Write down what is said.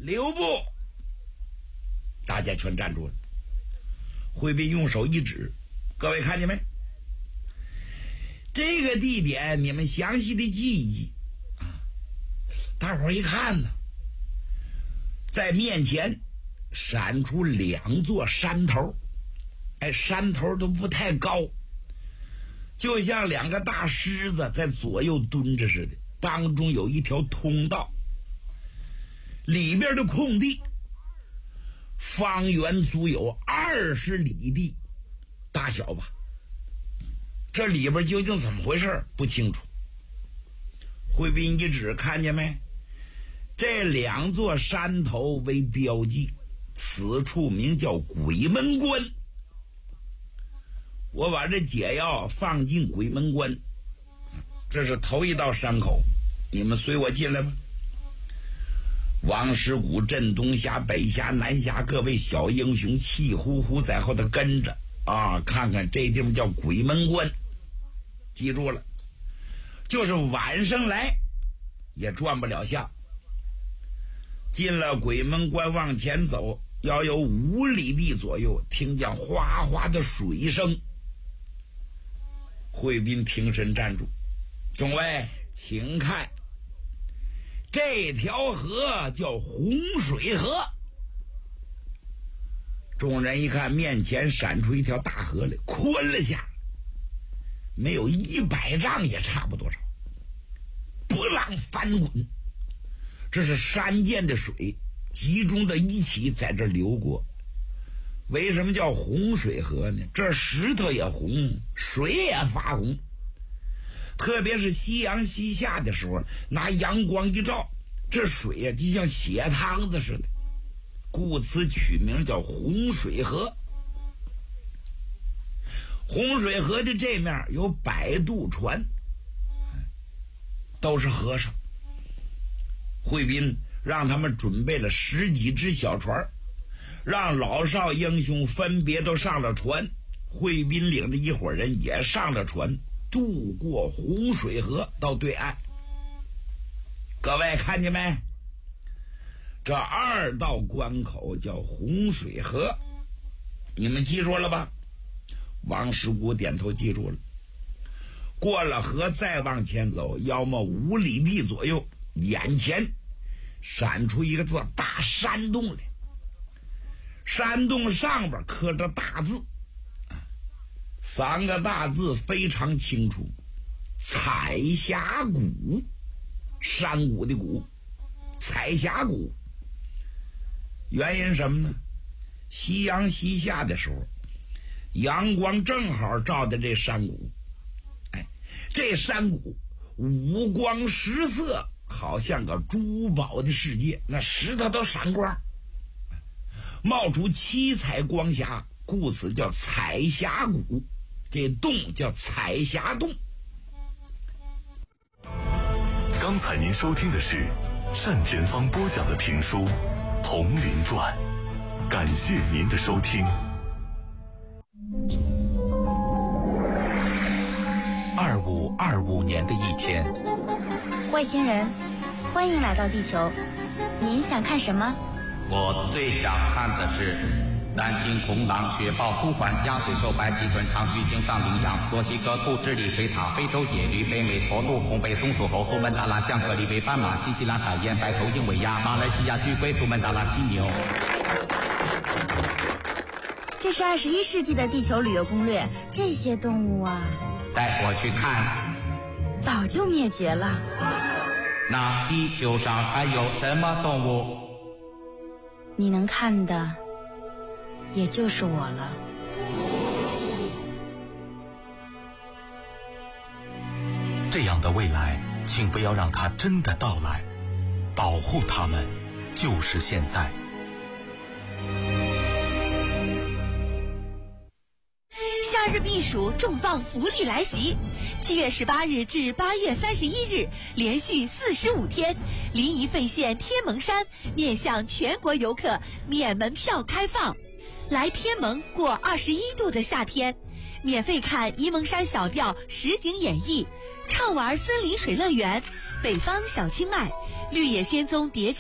留步！大家全站住了。惠斌用手一指，各位看见没？这个地点你们详细的记一记啊！大伙儿一看呢，在面前闪出2座山头，山头都不太高，就像2个大狮子在左右蹲着似的，当中有一条通道，里边的空地方圆足有20里地大小吧。这里边究竟怎么回事不清楚。惠斌一指，看见没？这2座山头为标记，此处名叫鬼门关。我把这解药放进鬼门关，这是头一道山口，你们随我进来吧。王师古、镇东峡、北峡、南峡各位小英雄气呼呼在后头跟着啊，看看这地方叫鬼门关，记住了，就是晚上来也转不了巷。进了鬼门关往前走，要有5里地左右，听见哗哗的水声。惠斌挺身站住，众位请看，这条河叫洪水河。众人一看，面前闪出一条大河来，宽了下，没有100丈也差不多少，波浪翻滚，这是山涧的水集中的一起在这流过。为什么叫洪水河呢？这石头也红，水也发红，特别是夕阳西下的时候，拿阳光一照，这水呀就像血汤子似的，故此取名叫洪水河。洪水河的这面有摆渡船，都是和尚。惠斌让他们准备了10几只小船，让老少英雄分别都上了船。惠斌领着一伙人也上了船，渡过洪水河到对岸。各位看见没？这2道关口叫洪水河，你们记住了吧？王师古点头记住了。过了河再往前走，要么5里地左右，眼前闪出一个座大山洞来。山洞上边刻着大字，3个大字非常清楚：彩霞谷。山谷的谷，彩霞谷。原因什么呢？夕阳西下的时候，阳光正好照在这山谷，这山谷五光十色，好像个珠宝的世界，那石头都闪光，冒出七彩光霞，故此叫彩霞谷。这洞叫彩霞洞。 刚才您收听的是单田芳播讲的评书《铜陵传》，感谢您的收听。2525年的一天， 外星人，欢迎来到地球，您想看什么？ 我最想看的是南京红狼、雪豹、朱鹮、鸭嘴兽、白鳍豚、长须鲸、藏羚羊、墨西哥兔、智利水獭、非洲野驴、北美驼鹿、红背松鼠猴、苏门答腊象、格里威斑马、新西兰海燕、白头鹰尾鸭、马来西亚巨龟、苏门答腊犀牛。 这是21世纪的地球旅游攻略，这些动物啊， 带我去看。 早就灭绝了。 那地球上还有什么动物？ 你能看的也就是我了。 这样的未来，请不要让它真的到来，保护它们就是现在。 夏日避暑重磅福利来袭！7月18日至8月31日，连续45天，临沂费县天门山面向全国游客免门票开放。来天门过21度的夏天，免费看沂蒙山小调实景演绎，畅玩森林水乐园、北方小清迈、绿野仙踪叠